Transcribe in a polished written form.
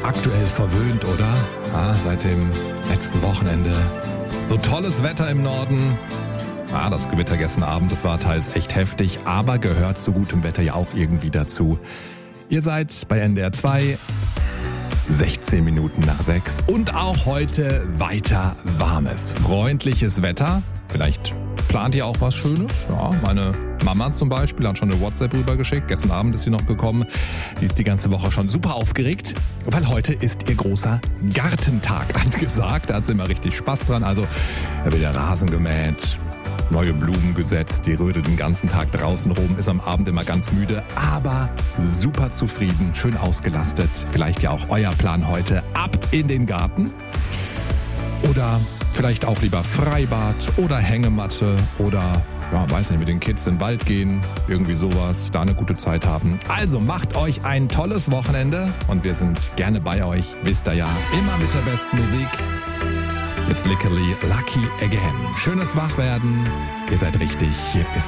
aktuell verwöhnt, oder? Seit dem letzten Wochenende. So tolles Wetter im Norden. Das Gewitter gestern Abend, das war teils echt heftig, aber gehört zu gutem Wetter ja auch irgendwie dazu. Ihr seid bei NDR 2, 16 Minuten nach 6 und auch heute weiter warmes, freundliches Wetter. Vielleicht plant ihr auch was Schönes? Ja, meine Mama zum Beispiel hat schon eine WhatsApp rübergeschickt. Gestern Abend ist sie noch gekommen. Die ist die ganze Woche schon super aufgeregt, weil heute ist ihr großer Gartentag angesagt. Da hat sie immer richtig Spaß dran. Also da wird der Rasen gemäht, neue Blumen gesetzt, die rödelt den ganzen Tag draußen rum, ist am Abend immer ganz müde, aber super zufrieden, schön ausgelastet. Vielleicht ja auch euer Plan heute, ab in den Garten. Oder vielleicht auch lieber Freibad oder Hängematte oder, weiß nicht, mit den Kids in den Wald gehen, irgendwie sowas, da eine gute Zeit haben. Also macht euch ein tolles Wochenende und wir sind gerne bei euch, wisst ihr ja, immer mit der besten Musik. Jetzt Lucky Again. Schönes Wachwerden. Ihr seid richtig. Hier ist